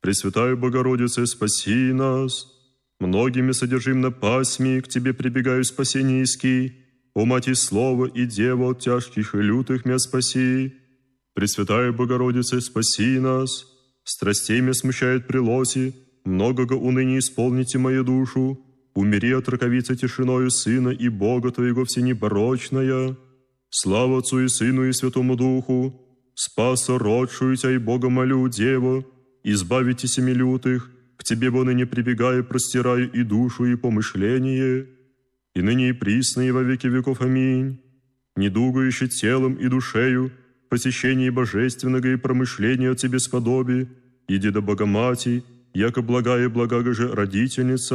Пресвятая Богородице, спаси нас. Многими содержим на пасьме, к Тебе прибегаю спасение иски. О, Мати Слова и Дева, от тяжких и лютых мя спаси. Пресвятая Богородице, спаси нас. Страстей мя смущает прилоси, многого уныния исполните мою душу. Умери от раковицы тишиною Сына и Бога Твоего всенепорочная. Слава Отцу и Сыну и Святому Духу. Спаса родшую Тя и Бога молю, Дева, избавите семи лютых, к Тебе во ныне прибегаю, простираю и душу, и помышление, и ныне и присно, и во веки веков. Аминь. Недугающий телом и душею, посещение божественного и промышления от Тебе сподоби, иди до Богомати, яко благая и благага же родительница,